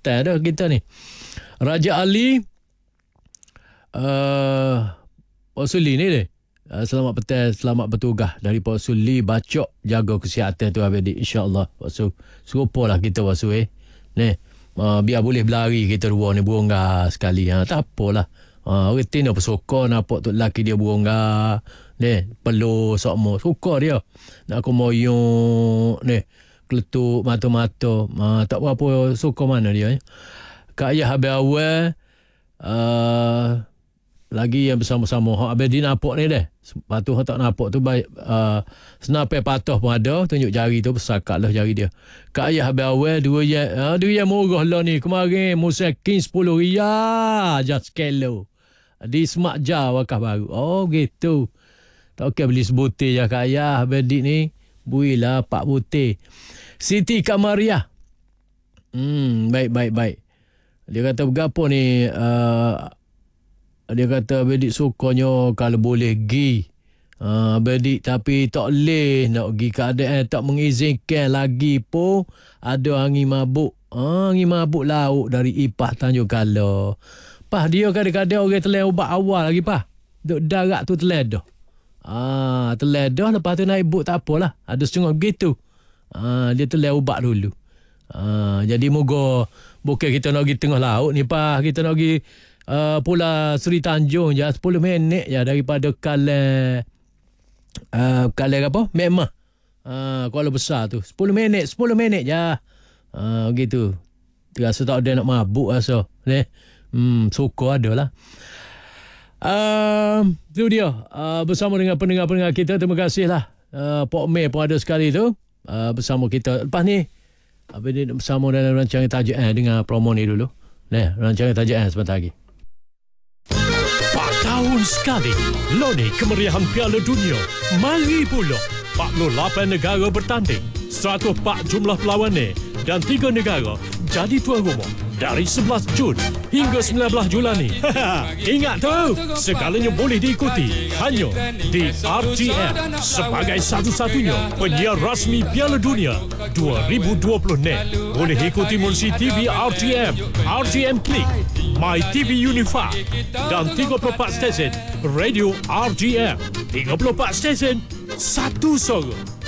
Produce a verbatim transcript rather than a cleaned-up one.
petang dah kita ni. Raja Ali uh, Pak Suli ni deh. Uh, selamat petang, selamat bertugas dari Pak Suli Bacok, jaga kesihatan tu adik, insya-Allah. Pak Su, serupalah kita Pak Su eh. Ni, uh, biar boleh berlari kita dua ni berongga sekali. Ha, tak apalah. Ha, orang tino bersuka nampak tu lelaki dia berongga. Ni, perlu sokmo. Suka dia. Nak aku moyong ni. Keletuk mata-mata. Ha, tak berapa suka mana dia. Eh. Kak Ayah habis awal uh, lagi yang bersama-sama. Hak habis dia nampak ni dah. Lepas tu hak tak nampak tu baik, uh, senapai patah pun ada. Tunjuk jari tu besarkat lah jari dia. Kak Ayah habis awal dua yang uh, dua yang murah lah ni. Kemarin musim king sepuluh riyal just kilo. Di Semak Jar Wakaf Baru. Oh gitu. Tak okey beli sebutir je Kak Ayah. Habis dik ni builah empat butir. Siti Kamaria. Hmm, baik, baik, baik. Dia kata berapa ni, uh, dia kata Bedik sukanya kalau boleh pergi. Uh, Bedik tapi tak boleh nak pergi keadaan tak mengizinkan lagi pun ada angin mabuk. Uh, angin mabuk laut dari Ipah Tanjung Kala. Pah dia kadang-kadang orang telan ubat awal lagi pah. Duk darat tu telan dah. Ah, telan dah lepas tu naik bot tak apalah. Ada setengah begitu. Ah, dia telan ubat dulu. Ah, jadi moga bukan kita nak pergi tengah laut ni pah, kita nak pergi uh, Pulau Seri Tanjung je sepuluh minit je daripada Kalang uh, Kalang apa? Memang. Ah, Kuala Besar tu sepuluh minit, sepuluh minit je. Ah, gitu. Terasa tak ada nak mabuk rasa. Ni. Hmm, suka adalah. Uh, itu dia. Uh, bersama dengan pendengar-pendengar kita, terima kasihlah. Uh, Pok Mei pun ada sekali tu. Uh, bersama kita. Lepas ni Habis dia bersama dalam rancangan Tajuk eh, dengar promo ni dulu. Nah, rancangan Tajuk eh sebentar lagi. empat tahun sekali Loni kemeriahan Piala Dunia. Mari pula empat puluh lapan negara bertanding, seratus empat jumlah pelawan ni, dan tiga negara jadi tuan rumah dari sebelas Jun hingga sembilan belas Julai ni. Ingat tu, segalanya boleh diikuti hanya di R G M sebagai satu-satunya penyiar rasmi Piala Dunia dua ribu dua puluh ni. Boleh ikuti melalui T V R G M, R G M Click, My T V Unify dan tiga puluh empat stesen radio R G M. tiga puluh empat stesen, satu suara.